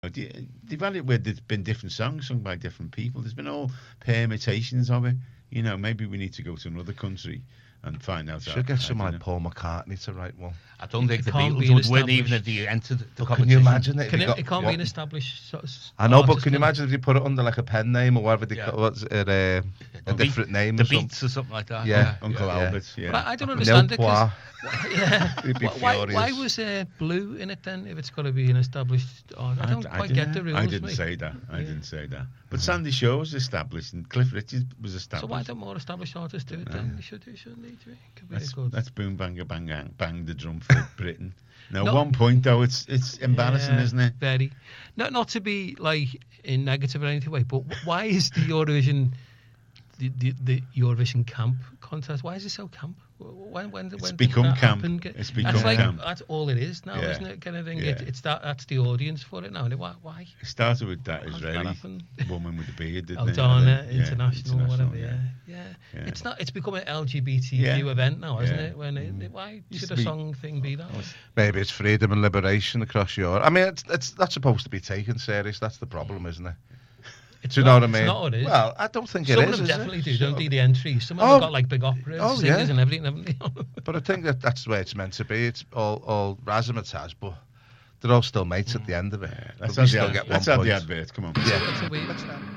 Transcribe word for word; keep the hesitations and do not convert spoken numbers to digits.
They've had it where there's been different songs sung by different people. There's been all permutations of it. You know, maybe we need to go to another country and find out. Should get someone like Paul McCartney to write one. I don't think It the can't be Beatles would an win even if established- they entered the But competition. can you imagine it? if Can they it, got- it can't what- be an established sort of I know, but artist, can you can it? imagine if you put it under like a pen name or whatever they Yeah. call what's it, uh, a The different Beat- name The or something? Beats or something like that. Yeah. Uncle Yeah. Albert. Yeah. But I don't Nil understand it. 'Cause- Pois. Yeah. He'd be why, why furious. was uh, Blue in it then? If it's got to be an established, art? I don't quite get the rules. I didn't mate. say that. I Yeah. didn't say that. But Sandy Shaw was established and Cliff Richard was So established. why don't more established artists do it then? They should do, shouldn't they? It could be a Let's, good. let's boom bang bang bang bang the drum for Britain. Now, No. one point though, it's it's embarrassing, Yeah, isn't it? Very. Not not to be like in negative or anything way, but wh- why is the Eurovision, the, the the Eurovision camp contest? Why is it so camp? When when It's when did become that camp. happen? It's that's become like camp. that's all it is now, Yeah. isn't it? Kind of thing. Yeah. It, it's that that's the audience for it now. And why? Why? It started with that How did that Israeli happen? woman with the beard, didn't it? Aldana And then- yeah, International, whatever. Yeah. yeah. Yeah. Yeah. It's not. It's become an L G B T Q Yeah. event now, isn't Yeah. it? When it, why Used should to a be- song thing be that way? Maybe it's freedom and liberation across Europe. I mean, it's it's not supposed to be taken serious. That's the problem, isn't it? It's Do you not, know what I it's mean? not what it is. Well, I don't think it Some is. of them is it? definitely do, don't they? The entries. Some of Oh. them got like big opera Oh, singers yeah. and everything, haven't they? But I think that that's the way it's meant to be. It's all all razzmatazz, but they're all still mates at the end of it. Let's But we have still the, get let's one have the point. advert. Come on. Yeah. It's a weird- Let's-